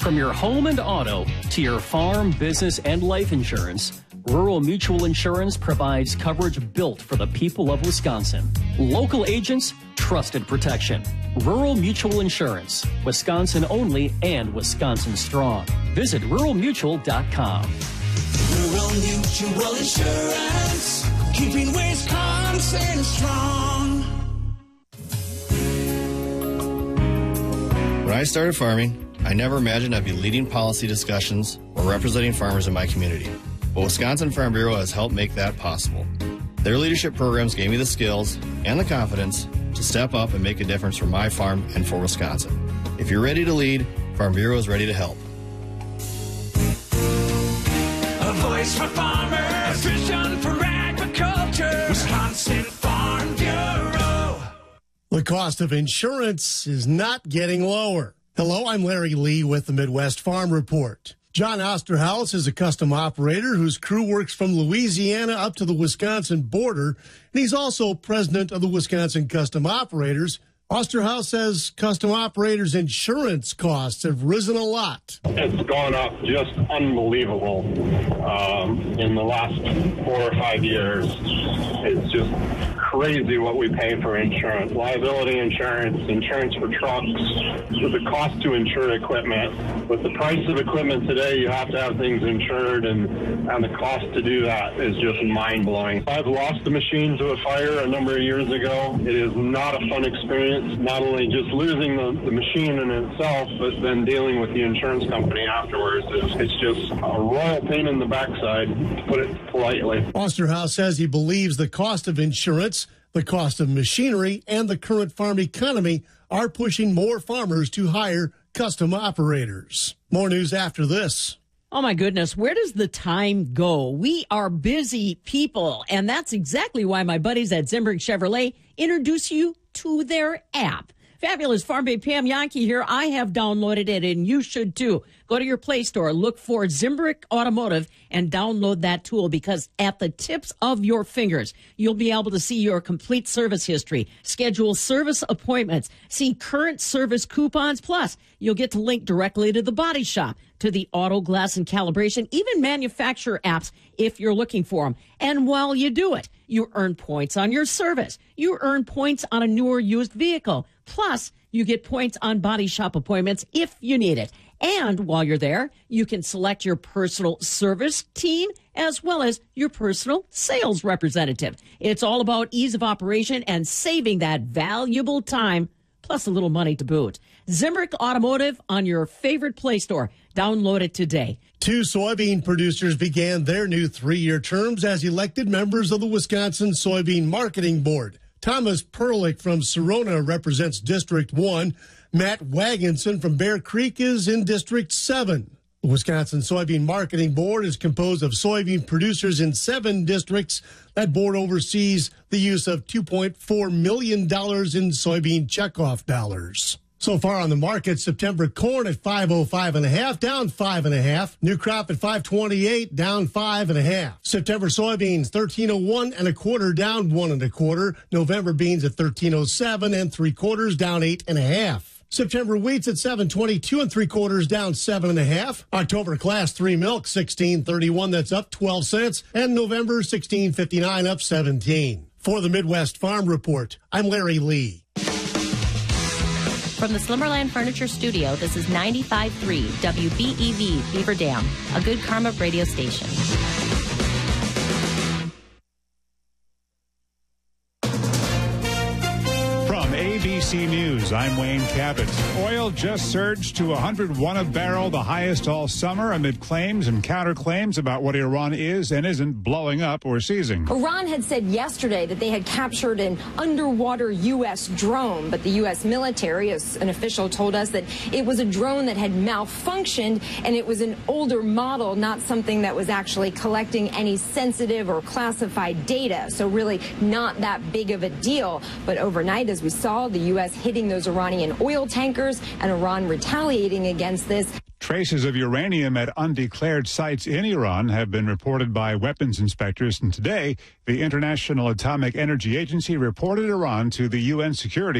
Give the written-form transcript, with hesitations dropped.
From your home and auto to your farm, business, and life insurance, Rural Mutual Insurance provides coverage built for the people of Wisconsin. Local agents, trusted protection. Rural Mutual Insurance, Wisconsin only and Wisconsin strong. Visit ruralmutual.com. Rural Mutual Insurance, keeping Wisconsin strong. When I started farming, I never imagined I'd be leading policy discussions or representing farmers in my community. But Wisconsin Farm Bureau has helped make that possible. Their leadership programs gave me the skills and the confidence to step up and make a difference for my farm and for Wisconsin. If you're ready to lead, Farm Bureau is ready to help. A voice for farmers, vision for agriculture, Wisconsin Farm Bureau. The cost of insurance is not getting lower. Hello, I'm Larry Lee with the Midwest Farm Report. John Osterhaus is a custom operator whose crew works from Louisiana up to the Wisconsin border, and he's also president of the Wisconsin Custom Operators. Osterhaus says custom operators' insurance costs have risen a lot. It's gone up just unbelievable in the last 4 or 5 years. It's just crazy what we pay for insurance. Liability insurance, insurance for trucks, with the cost to insure equipment. With the price of equipment today, you have to have things insured, and the cost to do that is just mind-blowing. I've lost the machine to a fire a number of years ago. It is not a fun experience, not only just losing the machine in itself, but then dealing with the insurance company afterwards. It's just a royal pain in the backside, to put it politely. Osterhaus says he believes the cost of insurance, the cost of machinery, and the current farm economy are pushing more farmers to hire custom operators. More news after this. Oh, my goodness. Where does the time go? We are busy people, and that's exactly why my buddies at Zimbrick Chevrolet introduce you to their app. Fabulous Farm Babe Pam Yankee here. I have downloaded it, and you should too. Go to your Play Store, look for Zimbrick Automotive, and download that tool, because at the tips of your fingers, you'll be able to see your complete service history, schedule service appointments, see current service coupons, plus you'll get to link directly to the body shop, to the auto glass and calibration, even manufacturer apps if you're looking for them. And while you do it, you earn points on your service. You earn points on a newer used vehicle. Plus, you get points on body shop appointments if you need it. And while you're there, you can select your personal service team as well as your personal sales representative. It's all about ease of operation and saving that valuable time, plus a little money to boot. Zimbrick Automotive on your favorite Play Store. Download it today. 2 soybean producers began their new 3-year terms as elected members of the Wisconsin Soybean Marketing Board. Thomas Perlich from Serona represents District 1. Matt Wagenson from Bear Creek is in District 7. The Wisconsin Soybean Marketing Board is composed of soybean producers in 7 districts. That board oversees the use of $2.4 million in soybean checkoff dollars. So far on the market, September corn at $505.5, down 5.5. New crop at $528, down 5.5. September soybeans $1301.25, down 1.25. November beans at $1307 3/4, down 8.5. September wheats at $722 3/4, down 7.5. October class 3 milk $16.31, that's up 12 cents, and November $16.59, up 17. For the Midwest Farm Report, I'm Larry Lee. From the Slimmerland Furniture Studio, this is 95.3 WBEV Beaver Dam, a Good Karma radio station. From ABC News, I'm Wayne Cabot. Oil just surged to $101 a barrel, the highest all summer, amid claims and counterclaims about what Iran is and isn't blowing up or seizing. Iran had said yesterday that they had captured an underwater U.S. drone, but the U.S. military, as an official told us, that it was a drone that had malfunctioned, and it was an older model, not something that was actually collecting any sensitive or classified data. So really not that big of a deal. But overnight, as we saw, the U.S. hitting those Iranian oil tankers and Iran retaliating against this. Traces of uranium at undeclared sites in Iran have been reported by weapons inspectors, and today the International Atomic Energy Agency reported Iran to the UN Security